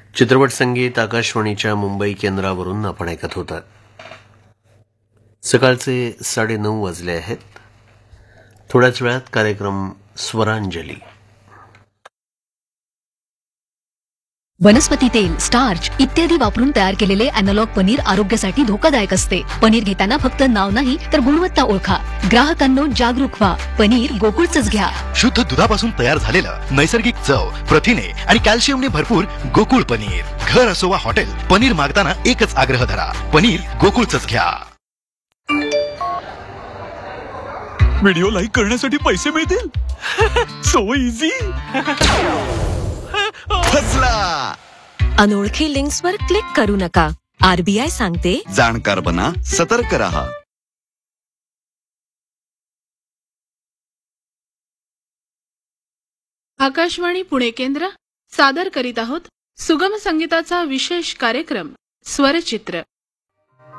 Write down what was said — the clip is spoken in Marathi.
चित्रपट संगीत आकाशवाणीच्या मुंबई केंद्रावरून आपण ऐकत होता. सकाळचे 9:30 वाजले आहेत. थोड्याच वेळात कार्यक्रम स्वरांजली. वनस्पती तेल, स्टार्च इत्यादी वापरून तयार केलेले अॅनालॉग पनीर आरोग्यासाठी धोकादायक असते. पनीर घेताना फक्त नाव नाही तर गुणवत्ता ओळखा. ग्राहकांनो जागरूक व्हा. पनीर गोकुळचंच घ्या. शुद्ध दुधापासून तयार झालेलं नैसर्गिक चव, प्रथिने आणि कॅल्शियमने भरपूर गोकुळ पनीर. घर असो वा हॉटेल, पनीर मागताना एकच आग्रह धरा, पनीर गोकुळचंच घ्या. व्हिडिओ लाईक करण्यासाठी पैसे मिळतील. So easy. फसला. अनोळखी लिंक्सवर क्लिक करू नका. आरबीआय सांगते, जाणकार बना, सतर्क रहा. आकाशवाणी पुणे केंद्र सादर करीत आहोत सुगम संगीताचा विशेष कार्यक्रम स्वरचित्र.